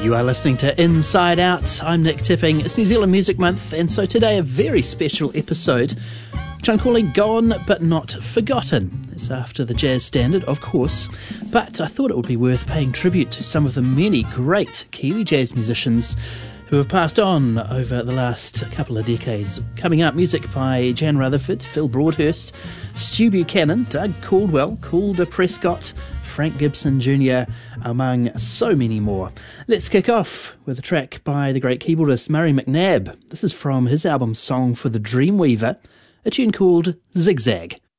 You are listening to Inside Out. I'm Nick Tipping. It's New Zealand Music Month, and so today a very special episode, which I'm calling Gone But Not Forgotten. It's after the jazz standard, of course, but I thought it would be worth paying tribute to some of the many great Kiwi jazz musicians who have passed on over the last couple of decades. Coming up, music by Jan Rutherford, Phil Broadhurst, Stu Buchanan, Doug Caldwell, Calder Prescott, Frank Gibson Jr., among so many more. Let's kick off with a track by the great keyboardist Murray McNabb. This is from his album Song for the Dreamweaver, a tune called Zigzag.